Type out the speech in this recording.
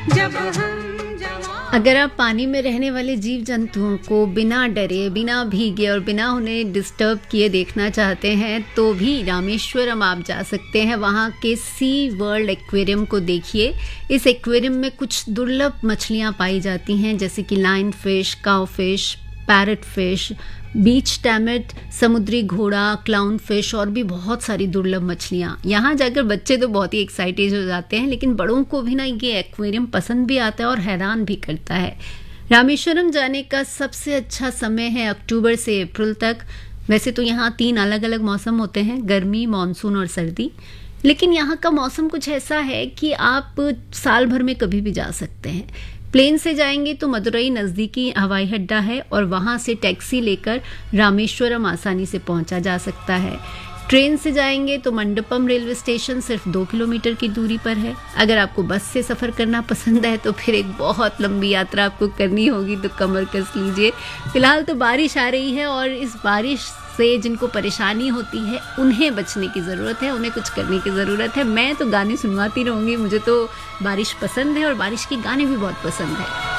जब हम जवान। अगर आप पानी में रहने वाले जीव जंतुओं को बिना डरे, बिना भीगे और बिना उन्हें डिस्टर्ब किए देखना चाहते हैं तो भी रामेश्वरम आप जा सकते हैं। वहाँ के सी वर्ल्ड एक्वेरियम को देखिए। इस एक्वेरियम में कुछ दुर्लभ मछलियाँ पाई जाती हैं, जैसे कि line fish, cow fish, parrot fish, बीच टैमेट, समुद्री घोड़ा, क्लाउन फिश और भी बहुत सारी दुर्लभ मछलियाँ। यहाँ जाकर बच्चे तो बहुत ही एक्साइटेड हो जाते हैं, लेकिन बड़ों को भी ना ये एक्वेरियम पसंद भी आता है और हैरान भी करता है। रामेश्वरम जाने का सबसे अच्छा समय है अक्टूबर से अप्रैल तक। वैसे तो यहाँ 3 अलग अलग मौसम होते हैं, गर्मी, मानसून और सर्दी, लेकिन यहाँ का मौसम कुछ ऐसा है कि आप साल भर में कभी भी जा सकते हैं। प्लेन से जाएंगे तो मदुरई नज़दीकी हवाई अड्डा है और वहाँ से टैक्सी लेकर रामेश्वरम आसानी से पहुँचा जा सकता है। ट्रेन से जाएंगे तो मंडपम रेलवे स्टेशन सिर्फ 2 किलोमीटर की दूरी पर है। अगर आपको बस से सफ़र करना पसंद है तो फिर एक बहुत लंबी यात्रा आपको करनी होगी, तो कमर कस लीजिए। फिलहाल तो बारिश आ रही है और इस बारिश से जिनको परेशानी होती है उन्हें बचने की ज़रूरत है, उन्हें कुछ करने की ज़रूरत है। मैं तो गाने सुनवाती रहूँगी, मुझे तो बारिश पसंद है और बारिश के गाने भी बहुत पसंद है।